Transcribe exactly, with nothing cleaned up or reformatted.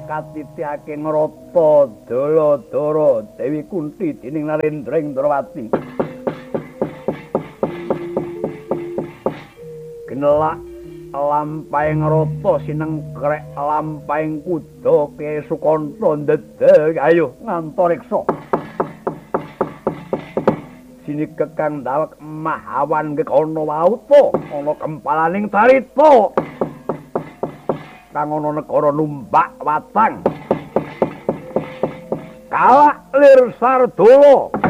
katitiake ngrata Daladara Dewi Kunti dening Narendra Indrawati. Genelak lampahing rata sinengkrek lampahing kuda Kyai Sukanta ndedeg ayo ngantariksa. Sini kekang dawek mahawan gekana wauta ana kempalaning carita kang ana negara Numbak Watang. Kalak lir Sardula